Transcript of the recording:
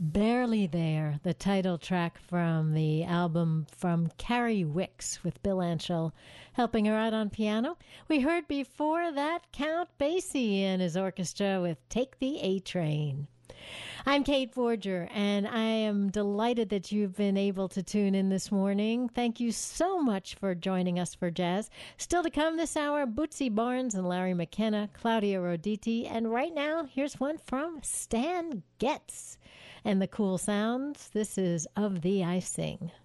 Barely There, the title track from the album from Carrie Wicks with Bill Anshel helping her out on piano. We heard before that Count Basie and his orchestra with Take the A Train. I'm Kate Forger, and I am delighted that you've been able to tune in this morning. Thank you so much for joining us for jazz. Still to come this hour, Bootsy Barnes and Larry McKenna, Claudia Roditi, and right now, here's one from Stan Getz and the Cool Sounds. This is Of Thee I Sing.